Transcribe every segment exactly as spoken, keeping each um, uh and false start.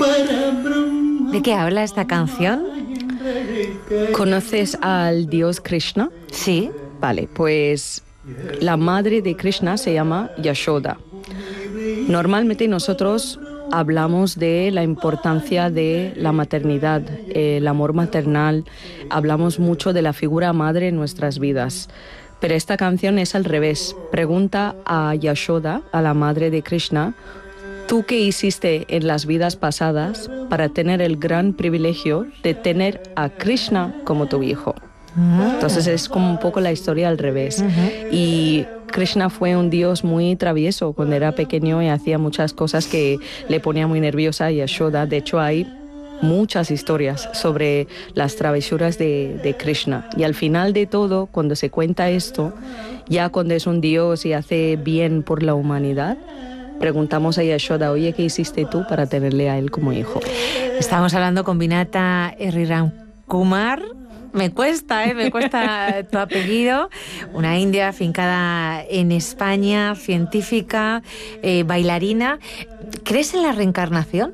¿De qué habla esta canción? ¿Conoces al dios Krishna? Sí. Vale, pues la madre de Krishna se llama Yashoda. Normalmente nosotros hablamos de la importancia de la maternidad, eh, el amor maternal, hablamos mucho de la figura madre en nuestras vidas. Pero esta canción es al revés. Pregunta a Yashoda, a la madre de Krishna, ¿tú qué hiciste en las vidas pasadas para tener el gran privilegio de tener a Krishna como tu hijo? Entonces es como un poco la historia al revés. Uh-huh. Y Krishna fue un dios muy travieso cuando era pequeño y hacía muchas cosas que le ponía muy nerviosa a Yashoda. De hecho, hay muchas historias sobre las travesuras de, de Krishna. Y al final de todo, cuando se cuenta esto, ya cuando es un dios y hace bien por la humanidad, preguntamos a Yashoda, oye, ¿qué hiciste tú para tenerle a él como hijo? Estamos hablando con Vinata Sriramkumar. Me cuesta, ¿eh? Me cuesta tu apellido. Una india afincada en España, científica, eh, bailarina. ¿Crees en la reencarnación?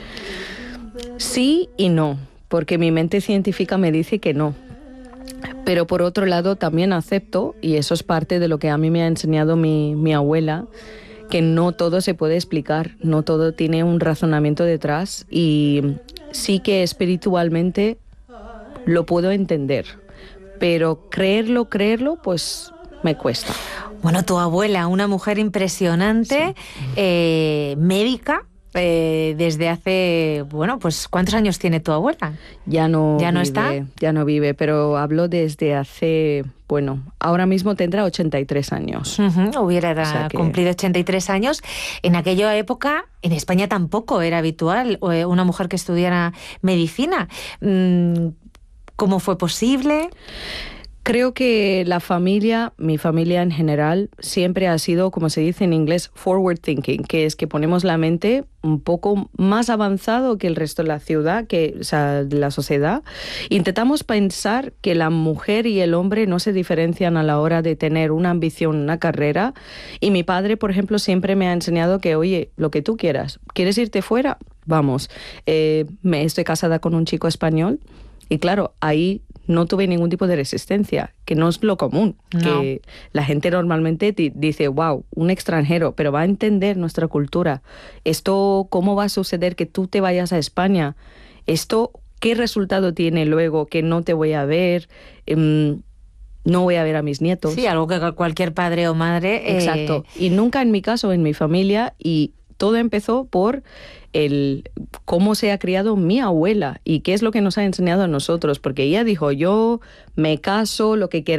Sí y no, porque mi mente científica me dice que no. Pero por otro lado también acepto, y eso es parte de lo que a mí me ha enseñado mi, mi abuela, que no todo se puede explicar, no todo tiene un razonamiento detrás, y sí que espiritualmente lo puedo entender, pero creerlo, creerlo, pues me cuesta. Bueno, tu abuela, una mujer impresionante, sí. eh, médica, eh, desde hace, bueno, pues ¿cuántos años tiene tu abuela? Ya no ¿Ya no vive, está? Ya no vive, pero hablo desde hace, bueno, ahora mismo tendrá ochenta y tres años. Uh-huh, hubiera o sea que... cumplido ochenta y tres años. En aquella época, en España tampoco era habitual una mujer que estudiara medicina. ¿Cómo fue posible? Creo que la familia, mi familia en general, siempre ha sido, como se dice en inglés, forward thinking, que es que ponemos la mente un poco más avanzado que el resto de la ciudad, que, o sea, de la sociedad. Intentamos pensar que la mujer y el hombre no se diferencian a la hora de tener una ambición, una carrera. Y mi padre, por ejemplo, siempre me ha enseñado que, oye, lo que tú quieras, ¿quieres irte fuera? Vamos. Eh, me estoy casada con un chico español y claro, ahí no tuve ningún tipo de resistencia, que no es lo común, no. Que la gente normalmente t- dice, wow, un extranjero, pero va a entender nuestra cultura. Esto, ¿cómo va a suceder que tú te vayas a España? Esto, ¿qué resultado tiene luego que no te voy a ver? Um, no voy a ver a mis nietos. Sí, algo que cualquier padre o madre... Exacto. Eh... Y nunca en mi caso, en mi familia, y todo empezó por el cómo se ha criado mi abuela y qué es lo que nos ha enseñado a nosotros, porque ella dijo, yo me caso, lo que quiera